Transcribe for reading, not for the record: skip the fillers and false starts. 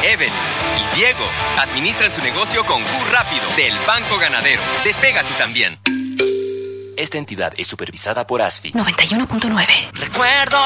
Evelyn y Diego administran su negocio con Q Rápido del Banco Ganadero. Despega tú también. Esta entidad es supervisada por ASFI. 91.9. Recuerdo